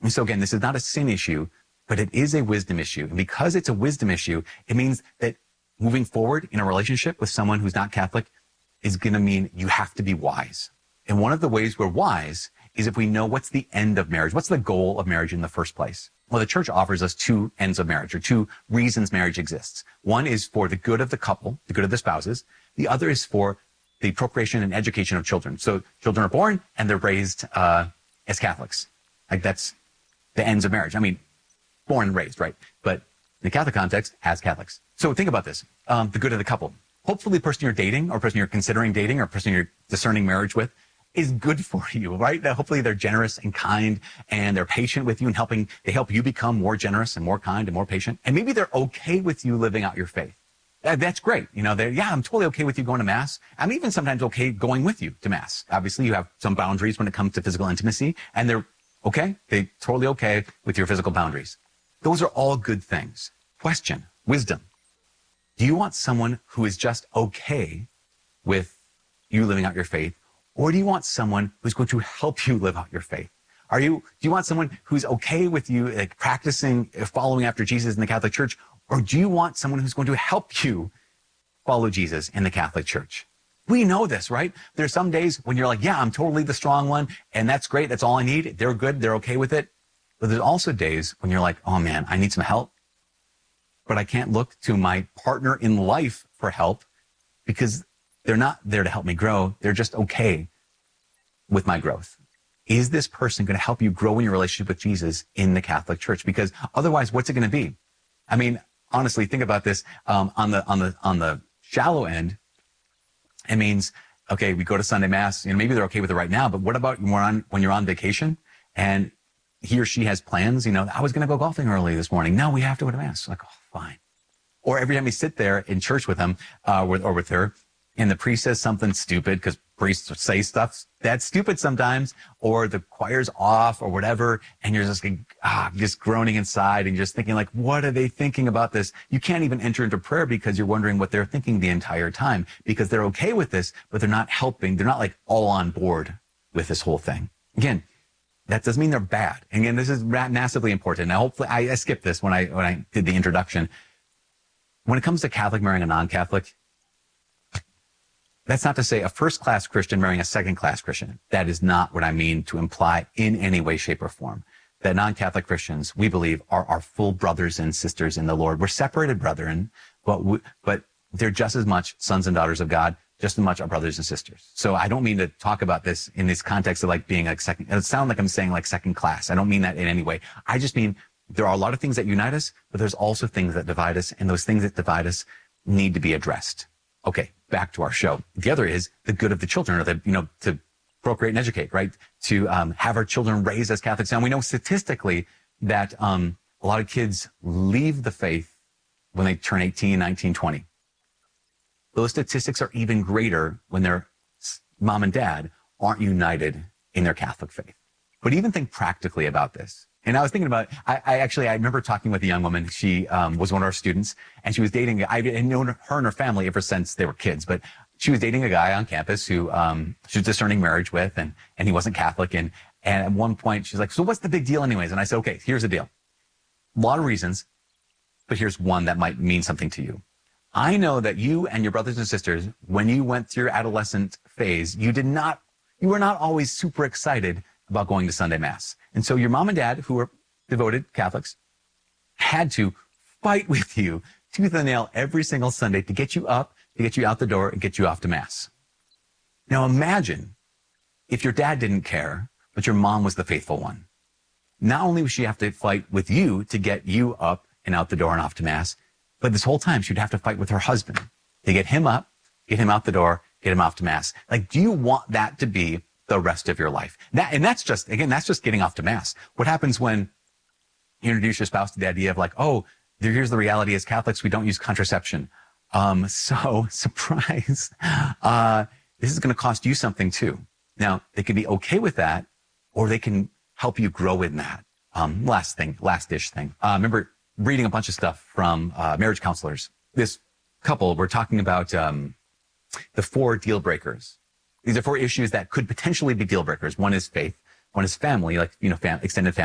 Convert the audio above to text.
And so again, this is not a sin issue, but it is a wisdom issue. And because it's a wisdom issue, it means that moving forward in a relationship with someone who's not Catholic is going to mean you have to be wise. And one of the ways we're wise is if we know what's the end of marriage. What's the goal of marriage in the first place? Well, the church offers us two ends of marriage, or two reasons marriage exists. One is for the good of the couple, the good of the spouses. The other is for the procreation and education of children. So children are born and they're raised as Catholics. Like that's the ends of marriage. I mean, born and raised, right? But in the Catholic context, as Catholics. So think about this, the good of the couple. Hopefully the person you're dating or person you're considering dating or person you're discerning marriage with is good for you, right? That hopefully they're generous and kind and they're patient with you and they help you become more generous and more kind and more patient. And maybe they're okay with you living out your faith. That's great. You know, I'm totally okay with you going to mass. I'm even sometimes okay going with you to mass. Obviously you have some boundaries when it comes to physical intimacy and they're okay. They're totally okay with your physical boundaries. Those are all good things. Question, wisdom. Do you want someone who is just okay with you living out your faith? Or do you want someone who's going to help you live out your faith? Do you want someone who's okay with you, like practicing, following after Jesus in the Catholic Church? Or do you want someone who's going to help you follow Jesus in the Catholic Church? We know this, right? There's some days when you're like, yeah, I'm totally the strong one. And that's great. That's all I need. They're good. They're okay with it. But there's also days when you're like, oh man, I need some help. But I can't look to my partner in life for help because they're not there to help me grow. They're just okay with my growth. Is this person going to help you grow in your relationship with Jesus in the Catholic Church? Because otherwise, what's it going to be? I mean, honestly, think about this. On the shallow end, it means, okay, we go to Sunday Mass, maybe they're okay with it right now, but what about when you're on vacation and he or she has plans, I was going to go golfing early this morning. No, we have to go to Mass. Like, oh, fine. Or every time we sit there in church with him, or with her, and the priest says something stupid, because priests say stuff that's stupid sometimes, or the choir's off or whatever, and you're just just groaning inside and just thinking like, what are they thinking about this? You can't even enter into prayer because you're wondering what they're thinking the entire time, because they're okay with this, but they're not helping. They're not like all on board with this whole thing. Again, that doesn't mean they're bad. And again, this is massively important. Now, hopefully I skipped this when I did the introduction. When it comes to Catholic marrying a non-Catholic, that's not to say a first-class Christian marrying a second-class Christian. That is not what I mean to imply in any way, shape, or form. That non-Catholic Christians, we believe, are our full brothers and sisters in the Lord. We're separated brethren, but they're just as much sons and daughters of God, just as much our brothers and sisters. So I don't mean to talk about this in this context of like being like second. It sounds like I'm saying like second class. I don't mean that in any way. I just mean there are a lot of things that unite us, but there's also things that divide us, and those things that divide us need to be addressed. Okay, back to our show. The other is the good of the children, or to procreate and educate, right? To have our children raised as Catholics. Now, we know statistically that a lot of kids leave the faith when they turn 18, 19, 20. Those statistics are even greater when their mom and dad aren't united in their Catholic faith. But even think practically about this. And I was thinking about, I remember talking with a young woman. She was one of our students, and she was dating, I had known her and her family ever since they were kids, but she was dating a guy on campus who she was discerning marriage with, and he wasn't Catholic. And at one point, she's like, so what's the big deal anyways? And I said, okay, here's the deal. A lot of reasons, but here's one that might mean something to you. I know that you and your brothers and sisters, when you went through your adolescent phase, you were not always super excited about going to Sunday Mass. And so your mom and dad, who were devoted Catholics, had to fight with you tooth and nail every single Sunday to get you up, to get you out the door, and get you off to Mass. Now imagine if your dad didn't care, but your mom was the faithful one. Not only would she have to fight with you to get you up and out the door and off to Mass, but this whole time she'd have to fight with her husband to get him up, get him out the door, get him off to Mass. Like, do you want that to be the rest of your life? That's just getting off to Mass. What happens when you introduce your spouse to the idea of like, oh, here's the reality as Catholics, we don't use contraception. So surprise, this is going to cost you something too. Now, they can be okay with that, or they can help you grow in that. Last-ish thing. I remember reading a bunch of stuff from marriage counselors. This couple were talking about the 4 deal breakers. These are 4 issues that could potentially be deal breakers. One is faith. One is family, like, extended family.